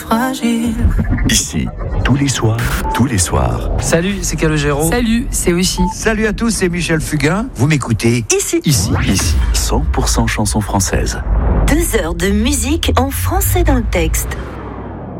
fragile. Ici, tous les soirs. Salut, c'est Calogero. Salut, c'est aussi. Salut à tous, c'est Michel Fugain. Vous m'écoutez Ici, 100% chansons françaises. 2 heures de musique en français dans le texte.